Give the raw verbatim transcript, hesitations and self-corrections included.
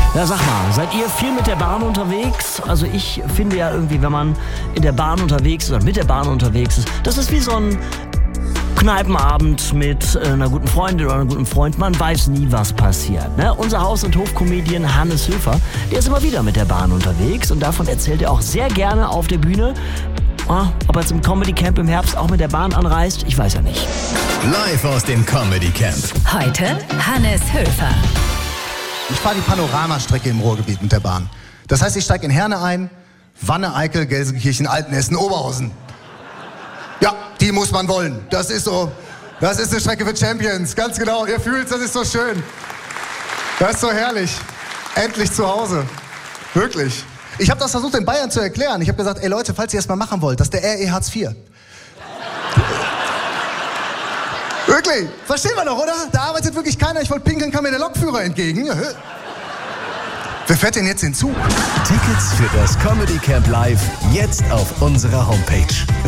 Ja, sag mal, seid ihr viel mit der Bahn unterwegs? Also ich finde ja irgendwie, wenn man in der Bahn unterwegs ist oder mit der Bahn unterwegs ist, das ist wie so ein Kneipenabend mit äh, einer guten Freundin oder einem guten Freund. Man weiß nie, was passiert. Ne? Unser Haus- und Hofcomedian Hannes Höfer, der ist immer wieder mit der Bahn unterwegs und davon erzählt er auch sehr gerne auf der Bühne. Ah, ob er jetzt im Comedy Camp im Herbst auch mit der Bahn anreist, ich weiß ja nicht. Live aus dem Comedy Camp. Heute Hannes Höfer. Ich fahre die Panoramastrecke im Ruhrgebiet mit der Bahn. Das heißt, ich steige in Herne ein, Wanne, Eickel, Gelsenkirchen, Altenessen, Oberhausen. Ja, die muss man wollen. Das ist so, das ist eine Strecke für Champions. Ganz genau, ihr fühlt's, das ist so schön. Das ist so herrlich. Endlich zu Hause. Wirklich. Ich habe das versucht in Bayern zu erklären. Ich habe gesagt, ey Leute, falls ihr das mal machen wollt, das ist der R E Hartz vier. Wirklich? Verstehen wir doch, oder? Da arbeitet wirklich keiner. Ich wollte pinkeln, kam mir der Lokführer entgegen. Ja. Wer fährt denn jetzt den Zug? Tickets für das Comedy Camp Live jetzt auf unserer Homepage.